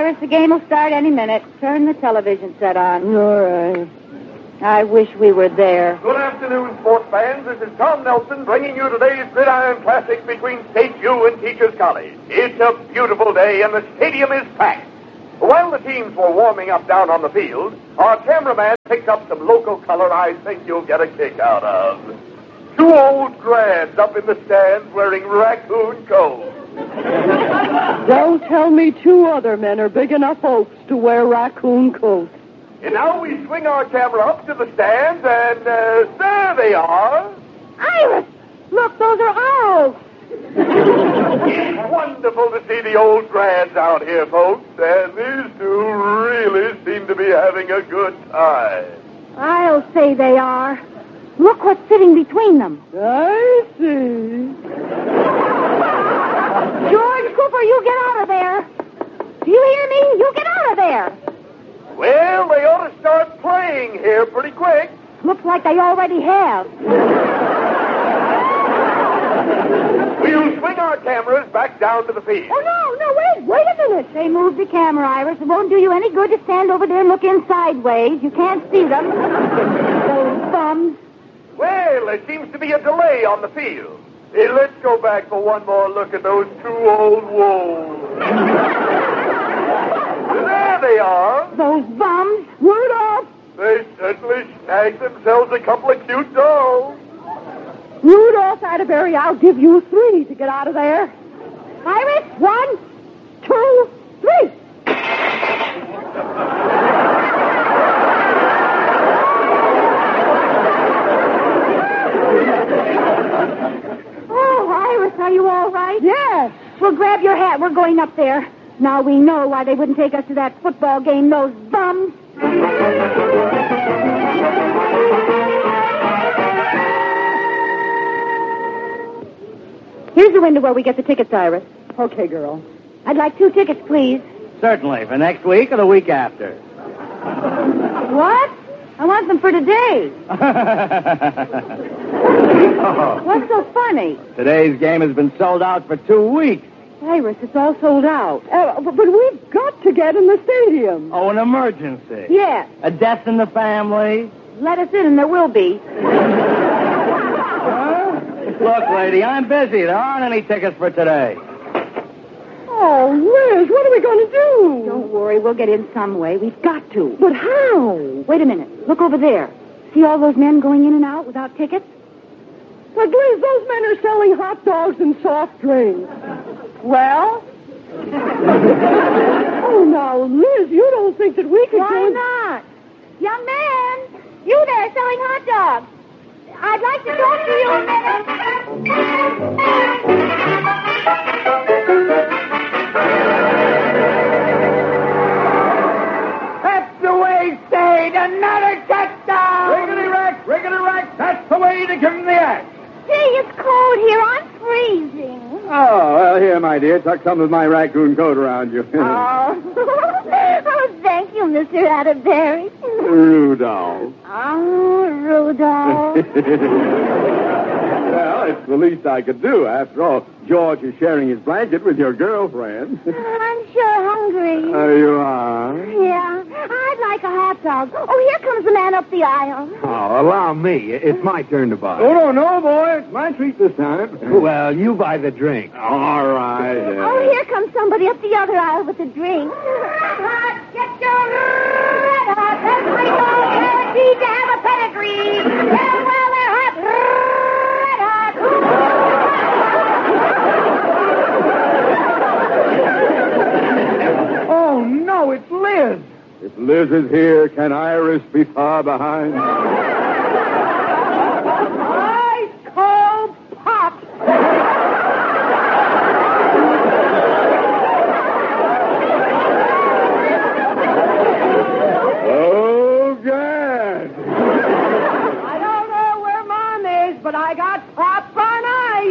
Iris, the game will start any minute. Turn the television set on. All right. I wish we were there. Good afternoon, sports fans. This is Tom Nelson bringing you today's Gridiron Classic between State U and Teachers College. It's a beautiful day, and the stadium is packed. While the teams were warming up down on the field, our cameraman picked up some local color I think you'll get a kick out of. Two old grads up in the stands wearing raccoon coats. Don't tell me two other men are big enough oaks to wear raccoon coats. And now we swing our camera up to the stands, and there they are. Iris! Look, those are owls. It's wonderful to see the old grads out here, folks, and these two really seem to be having a good time. I'll say they are. Look what's sitting between them. I see. George Cooper, you get out of there. Do you hear me? You get out of there. Well, they ought to start playing here pretty quick. Looks like they already have. We'll swing our cameras back down to the field. Oh, no, wait a minute. They moved the camera, Iris. It won't do you any good to stand over there and look in sideways. You can't see them. Those bums. Well, there seems to be a delay on the field. Hey, let's go back for one more look at those two old wolves. There they are. Those bums. Word up. They certainly snagged themselves a couple of cute dolls. Rudolph Atterbury, I'll give you 3 to get out of there. Iris, 1, 2, 3. Oh, Iris, are you all right? Yes. Well, grab your hat. We're going up there. Now we know why they wouldn't take us to that football game, those bums. Here's the window where we get the tickets, Iris. Okay, girl. I'd like 2 tickets, please. Certainly, for next week or the week after. What? I want them for today. What's so funny? Today's game has been sold out for 2 weeks. Iris, it's all sold out. But we've got to get in the stadium. Oh, an emergency. Yes. A death in the family. Let us in and there will be. Look, lady, I'm busy. There aren't any tickets for today. Oh, Liz, what are we going to do? Don't worry, we'll get in some way. We've got to. But how? Wait a minute. Look over there. See all those men going in and out without tickets? But, Liz, those men are selling hot dogs and soft drinks. Well? Oh, now, Liz, you don't think that we could Why not? Young man, you there selling hot dogs. I'd like to talk to you a minute. That's the way, State. Another touchdown. Riggedy rack. That's the way to give him the axe. Gee, it's cold here. I'm freezing. Oh, well, here, my dear. Tuck some of my raccoon coat around you. Oh, thank you, Mr. Atterbury. Rudolph. Oh, Rudolph. Well, it's the least I could do. After all, George is sharing his blanket with your girlfriend. I'm sure hungry. You are? Yeah, I'd like a hot dog. Oh, here comes the man up the aisle. Oh, allow me. It's my turn to buy. Oh, no, boy. It's my treat this time. Well, you buy the drink. All right. Oh, here comes somebody up the other aisle with a drink. Red hot, get your red hot. Let's bring on guaranteed to have a pedigree. Yeah, well, they're hot. Red hot. Oh, no, it's Liz. If Liz is here, can Iris be far behind? Ice cold pop. Oh, God. I don't know where Mom is, but I got pop on ice.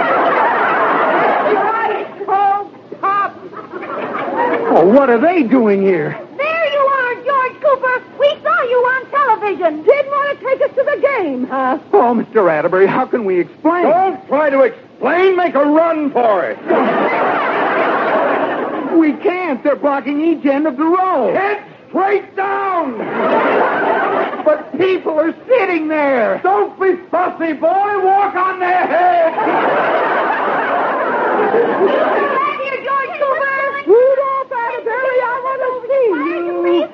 Ice cold pop. Oh, what are they doing here? There you are, George Cooper. We saw you on television. Didn't want to take us to the game, huh? Oh, Mr. Atterbury, how can we explain? Don't try to explain. Make a run for it. We can't. They're blocking each end of the row. Head straight down. But people are sitting there. Don't be fussy, boy. Walk on their heads. Back here, George Cooper. Rudolph Atterbury, I want to see you.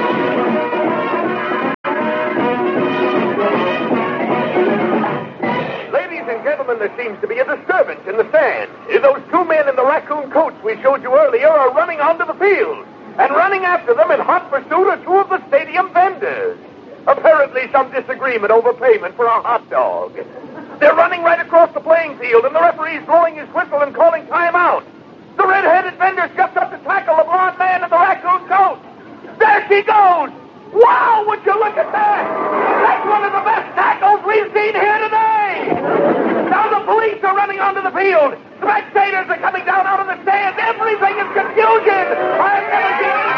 Ladies and gentlemen, there seems to be a disturbance in the stand. Those two men in the raccoon coats we showed you earlier are running onto the field. And running after them in hot pursuit are two of the stadium vendors. Apparently some disagreement over payment for a hot dog. They're running right across the playing field, and the referee's blowing his whistle and calling timeout. The red-headed vendor steps up to tackle the blonde man in the raccoon coat. There she goes!